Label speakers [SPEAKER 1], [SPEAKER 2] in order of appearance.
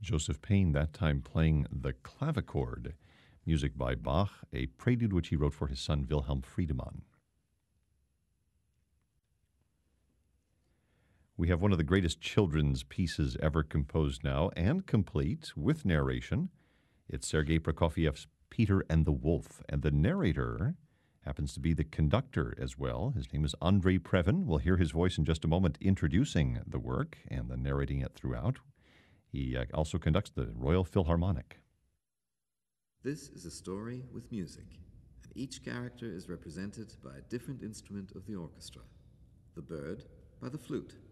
[SPEAKER 1] Joseph Payne, that time playing the clavichord, music by Bach, a prelude which he wrote for his son Wilhelm Friedemann. We have one of the greatest children's pieces ever composed now and complete with narration. It's Sergei Prokofiev's Peter and the Wolf, and the narrator happens to be the conductor as well. His name is Andrei Previn. We'll hear his voice in just a moment introducing the work and then narrating it throughout. He also conducts the Royal Philharmonic.
[SPEAKER 2] This is a story with music, and each character is represented by a different instrument of the orchestra. The bird by the flute,